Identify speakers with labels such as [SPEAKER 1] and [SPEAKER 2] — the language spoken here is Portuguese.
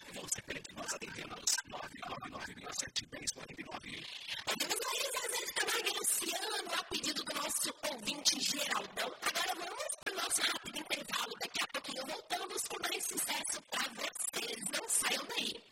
[SPEAKER 1] Você pede, nós atendemos 999671049.
[SPEAKER 2] Às vezes também Luciano, a pedido do nosso ouvinte Geraldão. Agora vamos para o nosso rápido intervalo. Daqui a pouquinho voltamos com mais sucesso para vocês. Não saiam daí.